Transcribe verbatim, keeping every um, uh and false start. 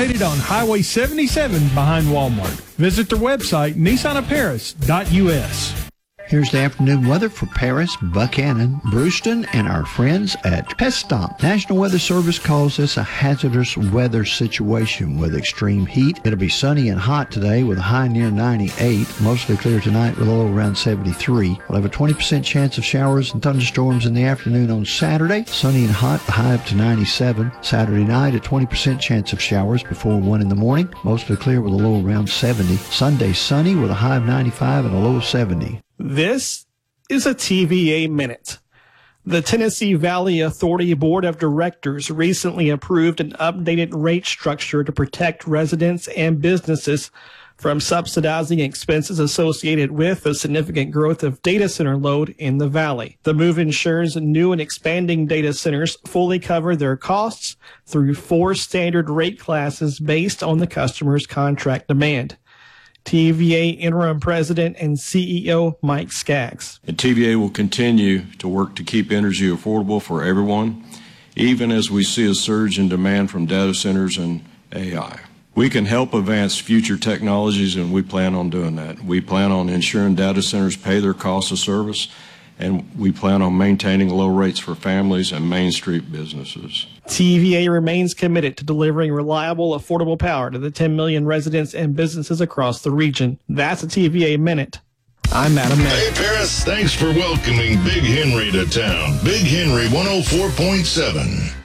located on Highway seventy-seven behind Walmart. Visit their website, nissan of paris dot u s. Here's the afternoon weather for Paris, Buchanan, Brewston, and our friends at Pest Stop. National Weather Service calls this a hazardous weather situation with extreme heat. It'll be sunny and hot today with a high near ninety-eight. Mostly clear tonight with a low around seventy-three. We'll have a twenty percent chance of showers and thunderstorms in the afternoon on Saturday. Sunny and hot, the high up to ninety-seven. Saturday night, a twenty percent chance of showers before one in the morning. Mostly clear with a low around seventy. Sunday sunny with a high of ninety-five and a low of seventy. This is a T V A Minute. The Tennessee Valley Authority Board of Directors recently approved an updated rate structure to protect residents and businesses from subsidizing expenses associated with the significant growth of data center load in the valley. The move ensures new and expanding data centers fully cover their costs through four standard rate classes based on the customer's contract demand. T V A Interim President and C E O Mike Skaggs. And T V A will continue to work to keep energy affordable for everyone, even as we see a surge in demand from data centers and A I. We can help advance future technologies, and we plan on doing that. We plan on ensuring data centers pay their cost of service, and we plan on maintaining low rates for families and Main Street businesses. T V A remains committed to delivering reliable, affordable power to the ten million residents and businesses across the region. That's a T V A Minute. I'm Adam May. Hey, Paris, thanks for welcoming Big Henry to town. Big Henry one oh four point seven.